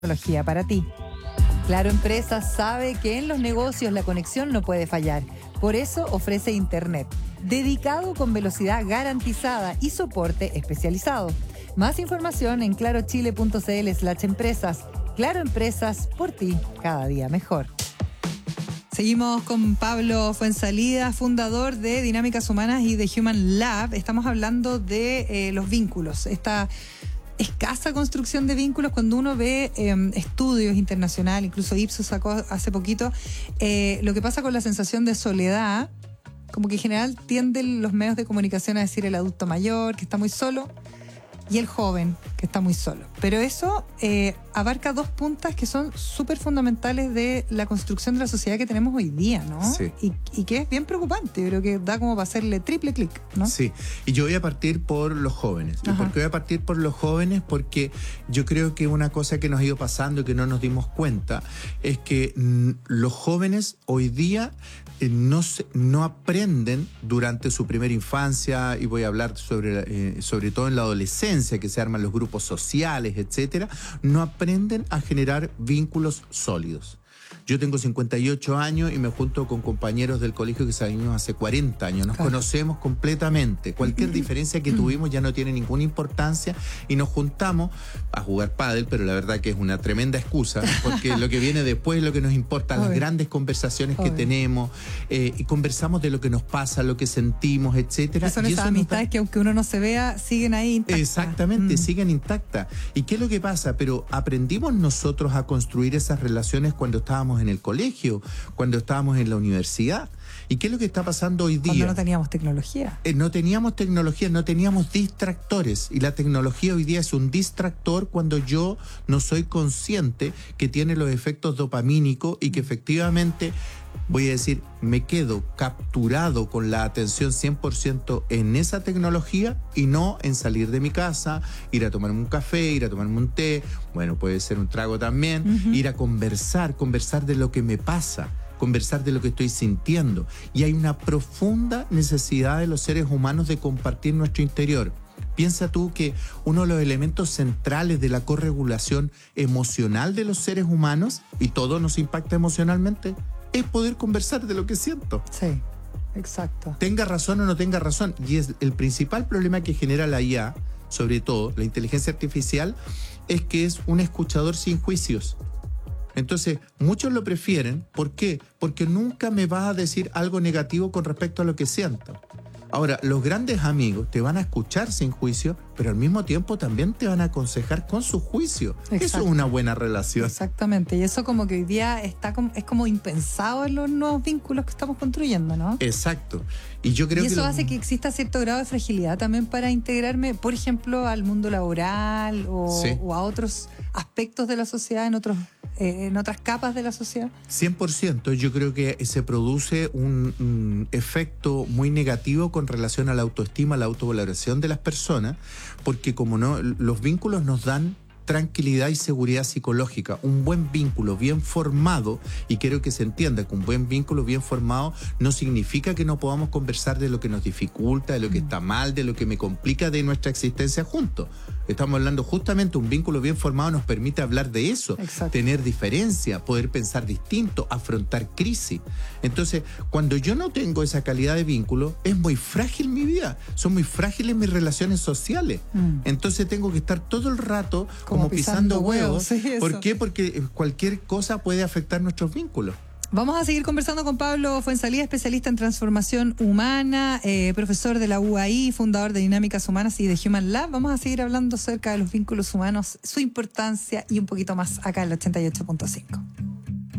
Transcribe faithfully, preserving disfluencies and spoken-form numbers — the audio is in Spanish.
Tecnología para ti. Claro Empresas sabe que en los negocios la conexión no puede fallar. Por eso ofrece Internet, dedicado con velocidad garantizada y soporte especializado. Más información en clarochile.cl slash empresas. Claro Empresas, por ti, cada día mejor. Seguimos con Pablo Fuenzalida, fundador de Dinámicas Humanas y de Human Lab. Estamos hablando de eh, los vínculos, esta escasa construcción de vínculos. Cuando uno ve eh, estudios internacionales, incluso Ipsos sacó hace poquito, eh, lo que pasa con la sensación de soledad, como que en general tienden los medios de comunicación a decir el adulto mayor, que está muy solo, y el joven, que está muy solo. Pero eso eh, abarca dos puntas que son súper fundamentales de la construcción de la sociedad que tenemos hoy día, ¿no? Sí. Y, y que es bien preocupante, creo que da como para hacerle triple clic, ¿no? Sí, y yo voy a partir por los jóvenes. ¿Y por qué voy a partir por los jóvenes? Porque yo creo que una cosa que nos ha ido pasando y que no nos dimos cuenta es que mm, los jóvenes hoy día eh, no, se, no aprenden durante su primera infancia, y voy a hablar sobre, eh, sobre todo en la adolescencia, que se arman los grupos sociales, etcétera, no aprenden a generar vínculos sólidos. Yo tengo cincuenta y ocho años y me junto con compañeros del colegio que salimos hace cuarenta años. Nos claro. conocemos completamente. Cualquier diferencia que tuvimos ya no tiene ninguna importancia y nos juntamos a jugar pádel, pero la verdad que es una tremenda excusa, porque lo que viene después es lo que nos importa, las grandes conversaciones que tenemos, eh, y conversamos de lo que nos pasa, lo que sentimos, etcétera. Son y esas eso amistades da... que aunque uno no se vea, siguen ahí intactas. Exactamente, mm. siguen intactas. ¿Y qué es lo que pasa? Pero aprendimos nosotros a construir esas relaciones cuando estábamos en el colegio, cuando estábamos en la universidad. ¿Y qué es lo que está pasando hoy día? Cuando no teníamos tecnología. Eh, no teníamos tecnología, no teníamos distractores. Y la tecnología hoy día es un distractor cuando yo no soy consciente que tiene los efectos dopamínicos y que efectivamente, voy a decir, me quedo capturado con la atención cien por ciento en esa tecnología y no en salir de mi casa, ir a tomarme un café, ir a tomarme un té, bueno, puede ser un trago también, uh-huh. ir a conversar, conversar de lo que me pasa, conversar de lo que estoy sintiendo. Y hay una profunda necesidad de los seres humanos de compartir nuestro interior. Piensa tú que uno de los elementos centrales de la corregulación emocional de los seres humanos, y todo nos impacta emocionalmente, es poder conversar de lo que siento. Sí, exacto. Tenga razón o no tenga razón. Y es el principal problema que genera la I A, sobre todo la inteligencia artificial, es que es un escuchador sin juicios. Entonces, muchos lo prefieren. ¿Por qué? Porque nunca me vas a decir algo negativo con respecto a lo que siento. Ahora, los grandes amigos te van a escuchar sin juicio, pero al mismo tiempo también te van a aconsejar con su juicio. Exacto. Eso es una buena relación. Exactamente, y eso como que hoy día está como, es como impensado en los nuevos vínculos que estamos construyendo, ¿no? Exacto. Y yo creo y eso que lo... hace que exista cierto grado de fragilidad también para integrarme, por ejemplo, al mundo laboral o, sí. o a otros aspectos de la sociedad, en otros eh, en otras capas de la sociedad. cien por ciento. Yo creo que se produce un, un efecto muy negativo con relación a la autoestima, a la autovaloración de las personas, porque como no, los vínculos nos dan tranquilidad y seguridad psicológica. Un buen vínculo bien formado, y quiero que se entienda que un buen vínculo bien formado no significa que no podamos conversar de lo que nos dificulta, de lo que está mal, de lo que me complica de nuestra existencia juntos. Estamos hablando justamente, un vínculo bien formado nos permite hablar de eso, exacto. tener diferencia, poder pensar distinto, afrontar crisis. Entonces, cuando yo no tengo esa calidad de vínculo, es muy frágil mi vida, son muy frágiles mis relaciones sociales. Mm. Entonces tengo que estar todo el rato como, como pisando, pisando huevos. huevos. Sí, ¿por qué? Porque cualquier cosa puede afectar nuestros vínculos. Vamos a seguir conversando con Pablo Fuenzalida, especialista en transformación humana, eh, profesor de la U A I, fundador de Dinámicas Humanas y de Human Lab. Vamos a seguir hablando acerca de los vínculos humanos, su importancia y un poquito más acá en el ochenta y ocho punto cinco.